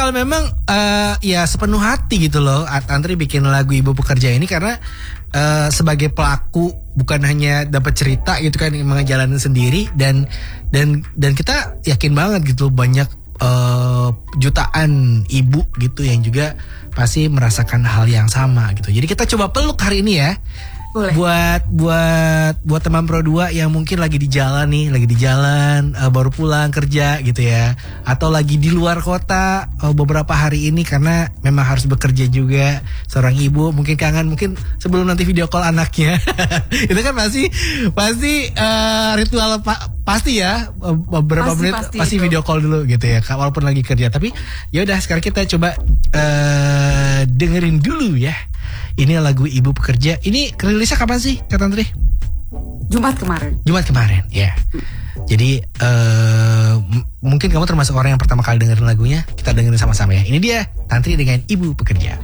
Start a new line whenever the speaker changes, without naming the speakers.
kalau memang ya sepenuh hati gitu loh Tantri bikin lagu Ibu Pekerja ini karena sebagai pelaku bukan hanya dapat cerita gitu kan, emang jalanin sendiri dan kita yakin banget gitu banyak jutaan ibu gitu yang juga pasti merasakan hal yang sama gitu. Jadi kita coba peluk hari ini ya.
Boleh.
Buat teman Pro 2 yang mungkin lagi di jalan baru pulang kerja gitu ya, atau lagi di luar kota beberapa hari ini karena memang harus bekerja juga, seorang ibu mungkin kangen, mungkin sebelum nanti video call anaknya itu kan pasti ritual pasti ya, beberapa menit pasti video call dulu gitu ya walaupun lagi kerja. Tapi ya udah sekarang kita coba dengerin dulu ya. Ini lagu Ibu Pekerja. Ini rilisnya kapan sih, Kak Tantri?
Jumat kemarin,
ya. Jadi mungkin kamu termasuk orang yang pertama kali dengerin lagunya. Kita dengerin sama-sama ya. Ini dia Tantri dengan Ibu Pekerja.